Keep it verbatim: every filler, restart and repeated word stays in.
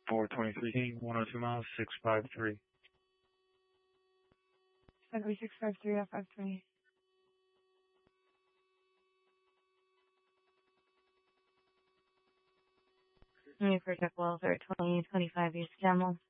four twenty-three, one oh two miles, six five three. Runway six five three at five twenty. Runway for check well for twenty twenty-five East Camel.